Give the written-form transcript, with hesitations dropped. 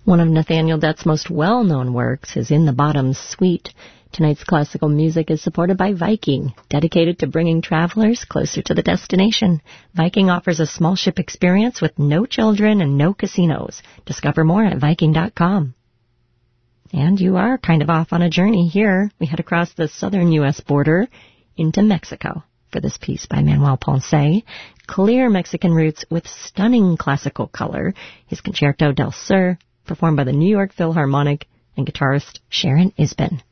One of Nathaniel Dett's most well-known works is In the Bottom Suite. Tonight's classical music is supported by Viking, dedicated to bringing travelers closer to the destination. Viking offers a small ship experience with no children and no casinos. Discover more at Viking.com. And you are kind of off on a journey here. We head across the southern U.S. border into Mexico for this piece by Manuel Ponce. Clear Mexican roots with stunning classical color. His Concerto del Sur, performed by the New York Philharmonic and guitarist Sharon Isbin.